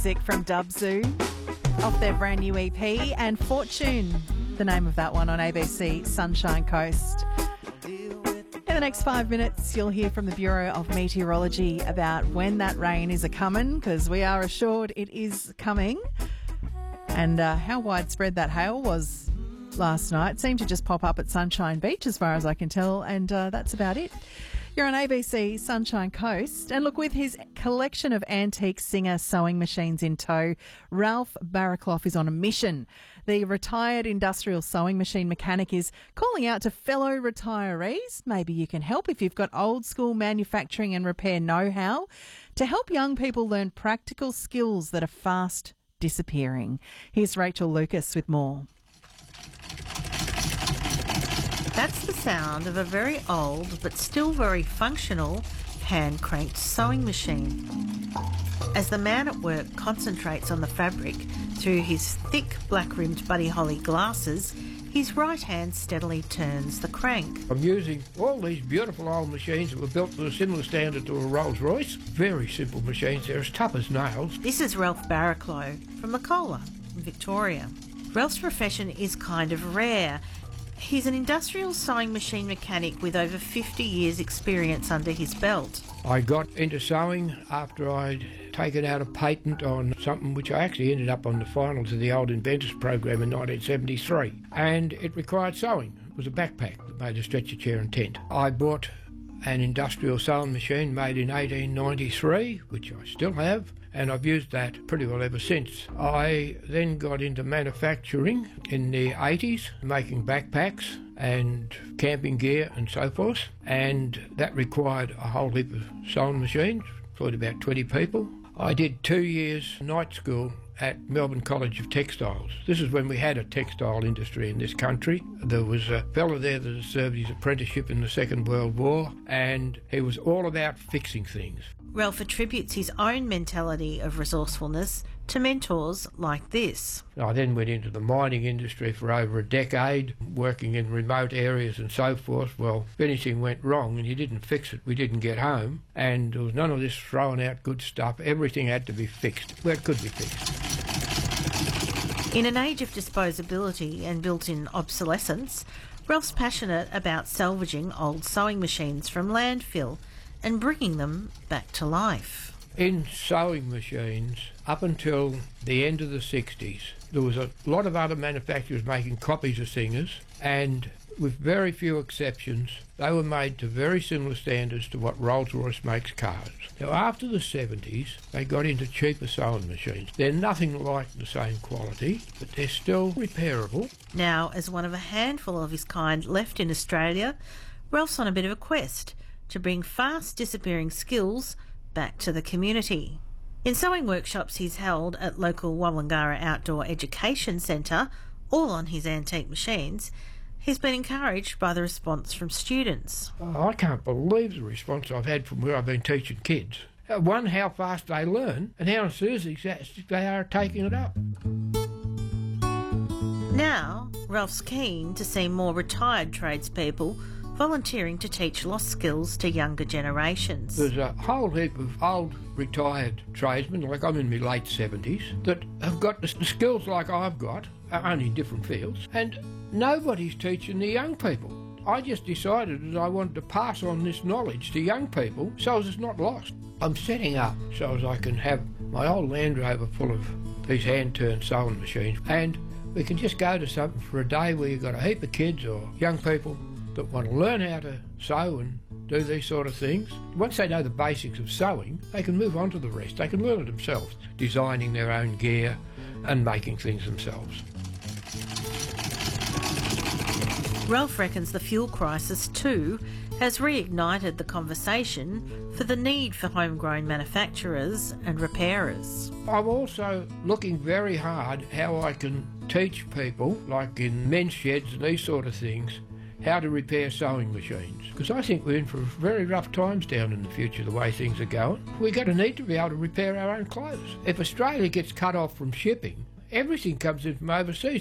Music from Dubzoo off their brand new EP, and Fortune, the name of that one, on ABC Sunshine Coast. In the next 5 minutes, you'll hear from the Bureau of Meteorology about when that rain is a-coming, because we are assured it is coming, and how widespread that hail was last night. It seemed to just pop up at Sunshine Beach as far as I can tell, and that's about it. You're on ABC Sunshine Coast, and look, with his collection of antique Singer sewing machines in tow, Ralph Barraclough is on a mission. The retired industrial sewing machine mechanic is calling out to fellow retirees. Maybe you can help if you've got old school manufacturing and repair know-how to help young people learn practical skills that are fast disappearing. Here's Rachel Lucas with more. That's the sound of a very old but still very functional hand-cranked sewing machine. As the man at work concentrates on the fabric through his thick black-rimmed Buddy Holly glasses, his right hand steadily turns the crank. I'm using all these beautiful old machines that were built to a similar standard to a Rolls-Royce. Very simple machines, they're as tough as nails. This is Ralph Barraclough from Macola, in Victoria. Ralph's profession is kind of rare. He's an industrial sewing machine mechanic with over 50 years' experience under his belt. I got into sewing after I'd taken out a patent on something which I actually ended up on the finals of the Old Inventors program in 1973. And it required sewing. It was a backpack that made a stretcher chair and tent. I bought an industrial sewing machine made in 1893, which I still have, and I've used that pretty well ever since. I then got into manufacturing in the 80s, making backpacks and camping gear and so forth, and that required a whole heap of sewing machines, employed about 20 people. I did 2 years night school at Melbourne College of Textiles. This is when we had a textile industry in this country. There was a fellow there that had served his apprenticeship in the Second World War, and he was all about fixing things. Ralph attributes his own mentality of resourcefulness to mentors like this. I then went into the mining industry for over a decade, working in remote areas and so forth. Well, if anything went wrong and you didn't fix it, we didn't get home, and there was none of this throwing out good stuff. Everything had to be fixed where it could be fixed. In an age of disposability and built-in obsolescence, Ralph's passionate about salvaging old sewing machines from landfill and bringing them back to life. In sewing machines, up until the end of the 60s, there was a lot of other manufacturers making copies of Singers, and with very few exceptions, they were made to very similar standards to what Rolls-Royce makes cars. Now, after the 70s, they got into cheaper sewing machines. They're nothing like the same quality, but they're still repairable. Now, as one of a handful of his kind left in Australia, Ralph's on a bit of a quest to bring fast disappearing skills back to the community. In sewing workshops he's held at local Wollongara Outdoor Education Centre, all on his antique machines, he's been encouraged by the response from students. Oh, I can't believe the response I've had from where I've been teaching kids. One, how fast they learn, and how enthusiastic they are at taking it up. Now, Ralph's keen to see more retired tradespeople volunteering to teach lost skills to younger generations. There's a whole heap of old retired tradesmen, like I'm in my late 70s, that have got the skills like I've got, only in different fields, and nobody's teaching the young people. I just decided that I wanted to pass on this knowledge to young people so as it's not lost. I'm setting up so as I can have my old Land Rover full of these hand-turned sewing machines, and we can just go to something for a day where you've got a heap of kids or young people that want to learn how to sew and do these sort of things. Once they know the basics of sewing, they can move on to the rest. They can learn it themselves, designing their own gear and making things themselves. Ralph reckons the fuel crisis too has reignited the conversation for the need for homegrown manufacturers and repairers. I'm also looking very hard how I can teach people, like in men's sheds and these sort of things, how to repair sewing machines. Because I think we're in for very rough times down in the future, the way things are going. We're going to need to be able to repair our own clothes. If Australia gets cut off from shipping, everything comes in from overseas.